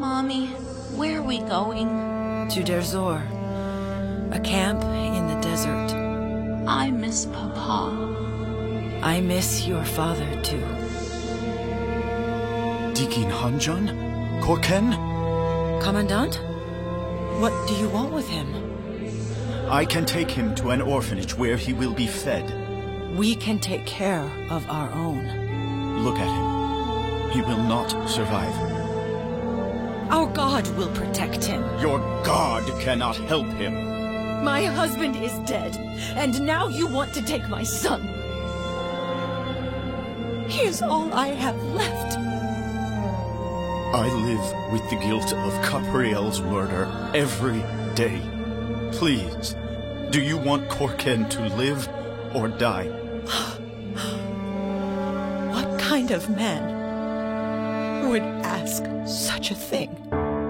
Mommy, where are we going? To Derzor, a camp in the desert. I miss Papa. I miss your father, too. Dikin Hanjan? Korken? Commandant? What do you want with him? I can take him to an orphanage where he will be fed. We can take care of our own. Look at him. He will not survive. Our God will protect him. Your God cannot help him. My husband is dead, and now you want to take my son. He is all I have left. I live with the guilt of Capriel's murder every day. Please, do you want Korken to live or die? What kind of man would ask such a thing?